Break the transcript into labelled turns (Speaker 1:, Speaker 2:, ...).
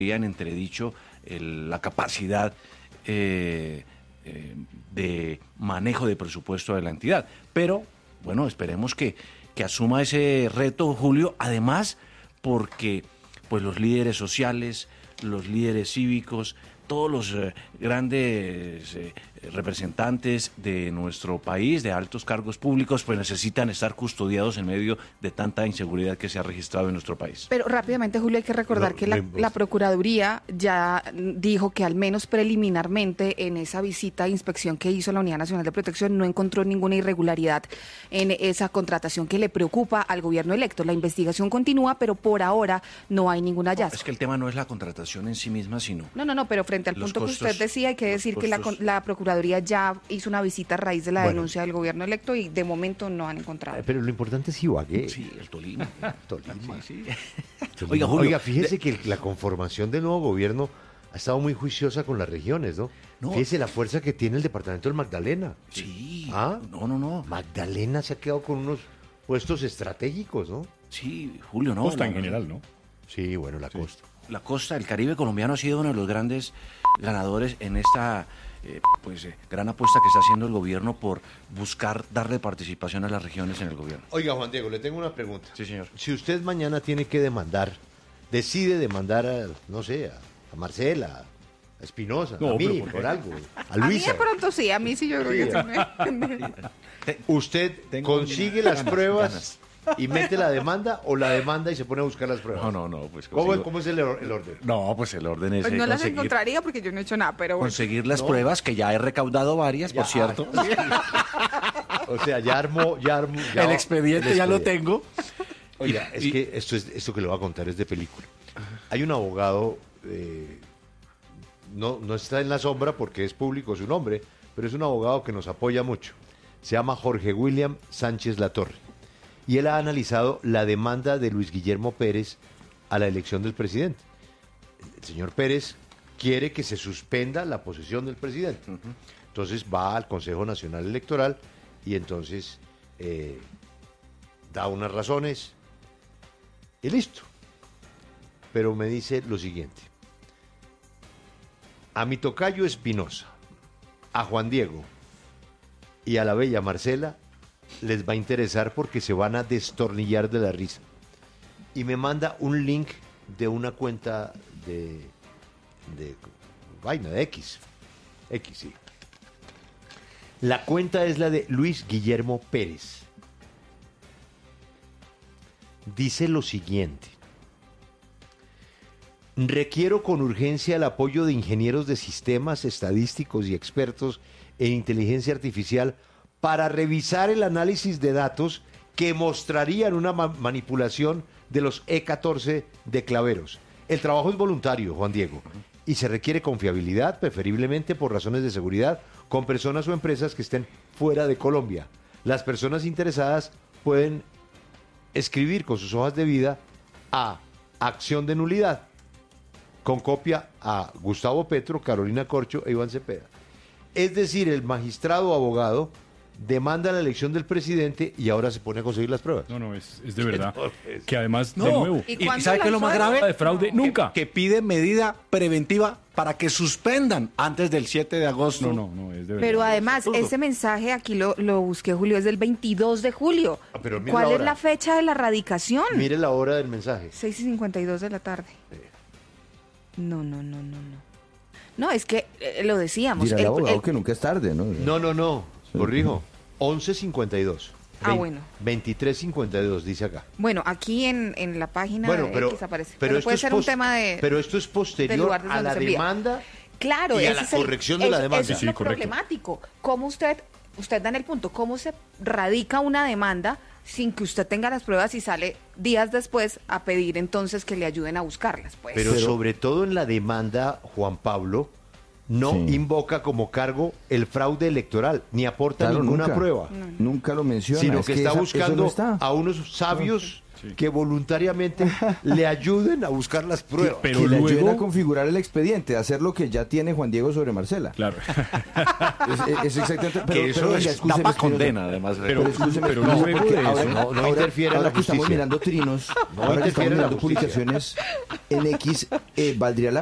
Speaker 1: en entredicho la capacidad de manejo de presupuesto de la entidad. Pero, bueno, esperemos que asuma ese reto, Julio, además porque pues los líderes sociales, los líderes cívicos, todos los grandes representantes de nuestro país, de altos cargos públicos, pues necesitan estar custodiados en medio de tanta inseguridad que se ha registrado en nuestro país.
Speaker 2: Pero rápidamente, Julio, hay que recordar que la Procuraduría ya dijo que al menos preliminarmente en esa visita de inspección que hizo la Unidad Nacional de Protección no encontró ninguna irregularidad en esa contratación que le preocupa al gobierno electo. La investigación continúa, pero por ahora no hay ningún hallazgo.
Speaker 1: Es que el tema no es la contratación en sí misma, sino...
Speaker 2: No, pero frente al punto que usted decía, hay que decir que la Procuraduría ya hizo una visita a raíz de la denuncia del gobierno electo y de momento no han encontrado.
Speaker 3: Pero lo importante es Ibagué.
Speaker 1: Sí, el Tolima.
Speaker 3: Tolima.
Speaker 1: Sí.
Speaker 3: Oiga, fíjese que la conformación del nuevo gobierno ha estado muy juiciosa con las regiones, ¿no? Fíjese la fuerza que tiene el departamento del Magdalena.
Speaker 1: Sí.
Speaker 3: ¿Ah?
Speaker 1: No.
Speaker 3: Magdalena se ha quedado con unos puestos estratégicos, ¿no?
Speaker 1: Sí, Julio, ¿no?
Speaker 4: Costa en general, ¿no?
Speaker 3: Sí, bueno, la costa.
Speaker 1: La costa, el Caribe colombiano ha sido uno de los grandes ganadores en esta gran apuesta que está haciendo el gobierno por buscar darle participación a las regiones en el gobierno.
Speaker 3: Oiga, Juan Diego, le tengo una pregunta.
Speaker 1: Sí, señor.
Speaker 3: Si usted mañana tiene que decide demandar a Marcela, a Espinosa, a mí, por algo, a Luisa.
Speaker 2: A mí de pronto sí, a mí sí yo creo que sí.
Speaker 3: ¿Usted consigue las pruebas y mete la demanda o la demanda y se pone a buscar las pruebas?
Speaker 1: No, pues...
Speaker 3: ¿Cómo es el orden?
Speaker 1: No, pues el orden es
Speaker 2: Pues no las
Speaker 1: conseguir,
Speaker 2: encontraría porque yo no he hecho nada, pero bueno.
Speaker 1: conseguir las pruebas, que ya he recaudado varias, por cierto.
Speaker 3: O sea, ya armó.
Speaker 1: El expediente ya lo tengo.
Speaker 3: Oiga, es que esto que le voy a contar es de película. Hay un abogado, no está en la sombra porque es público su nombre, pero es un abogado que nos apoya mucho. Se llama Jorge William Sánchez Latorre. Y él ha analizado la demanda de Luis Guillermo Pérez a la elección del presidente. El señor Pérez quiere que se suspenda la posesión del presidente. Entonces va al Consejo Nacional Electoral y entonces da unas razones y listo. Pero me dice lo siguiente: a mi tocayo Espinosa, a Juan Diego y a la bella Marcela les va a interesar porque se van a destornillar de la risa. Y me manda un link de una cuenta de X, sí. La cuenta es la de Luis Guillermo Pérez. Dice lo siguiente: requiero con urgencia el apoyo de ingenieros de sistemas estadísticos y expertos en inteligencia artificial para revisar el análisis de datos que mostrarían una manipulación de los E14 de Claveros. El trabajo es voluntario, Juan Diego, y se requiere confiabilidad, preferiblemente por razones de seguridad, con personas o empresas que estén fuera de Colombia. Las personas interesadas pueden escribir con sus hojas de vida a acción de nulidad, con copia a Gustavo Petro, Carolina Corcho e Iván Cepeda. Es decir, el magistrado o abogado demanda la elección del presidente y ahora se pone a conseguir las pruebas.
Speaker 4: No, es de verdad. Que además,
Speaker 1: No,
Speaker 4: de nuevo,
Speaker 1: ¿Y sabe qué es lo más grave?
Speaker 4: de fraude, nunca.
Speaker 1: Que pide medida preventiva para que suspendan antes del 7 de agosto.
Speaker 4: No, es de verdad.
Speaker 2: Pero además, ese mensaje aquí lo busqué, Julio, es del 22 de julio.
Speaker 3: Pero mire
Speaker 2: ¿Cuál
Speaker 3: la
Speaker 2: es
Speaker 3: hora.
Speaker 2: la fecha de la radicación?
Speaker 3: Mire la hora del mensaje.
Speaker 2: 6:52 de la tarde. No. No, es que lo decíamos.
Speaker 5: Dirá el abogado que nunca es tarde, ¿no?
Speaker 3: No. Corrijo. 11:52.
Speaker 2: Bueno.
Speaker 3: 23:52 dice acá.
Speaker 2: Bueno, aquí en la página de X aparece. Pero
Speaker 3: esto
Speaker 2: puede
Speaker 3: es
Speaker 2: ser un tema de...
Speaker 3: Pero esto es
Speaker 2: del
Speaker 3: posterior
Speaker 2: lugar desde
Speaker 3: a
Speaker 2: donde
Speaker 3: la
Speaker 2: se envía.
Speaker 3: demanda
Speaker 2: Claro,
Speaker 3: y a
Speaker 2: ese
Speaker 3: la
Speaker 2: es el-
Speaker 3: corrección de la demanda.
Speaker 2: Eso es
Speaker 4: Sí,
Speaker 2: lo
Speaker 4: correcto.
Speaker 2: problemático. ¿Cómo usted da en el punto? ¿Cómo se radica una demanda sin que usted tenga las pruebas y sale días después a pedir entonces que le ayuden a buscarlas? Pues.
Speaker 3: Pero sobre todo en la demanda, Juan Pablo no
Speaker 5: Sí.
Speaker 3: invoca como cargo el fraude electoral, ni aporta
Speaker 5: Claro,
Speaker 3: ninguna
Speaker 5: nunca.
Speaker 3: prueba,
Speaker 5: Nunca lo menciona.
Speaker 3: sino
Speaker 5: es
Speaker 3: que está
Speaker 5: eso
Speaker 3: buscando
Speaker 5: no está.
Speaker 3: a unos sabios que voluntariamente le ayuden a buscar las pruebas.
Speaker 5: Pero que le ayuden a configurar el expediente, hacer lo que ya tiene Juan Diego sobre Marcela.
Speaker 4: Claro.
Speaker 3: Es exactamente. Pero eso
Speaker 1: da para condena, además.
Speaker 4: Pero luego de eso,
Speaker 3: no interfiere en la
Speaker 5: ahora que estamos
Speaker 3: justicia.
Speaker 5: mirando trinos, ahora que estamos mirando publicaciones en X, valdría la